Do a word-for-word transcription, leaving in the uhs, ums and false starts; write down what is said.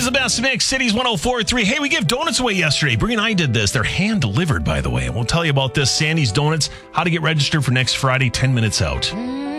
the best mix, Cities one oh four point three. Hey, we gave donuts away yesterday. Brie and I did this. They're hand-delivered, by the way. And we'll tell you about this, Sandy's Donuts, how to get registered for next Friday, ten minutes out.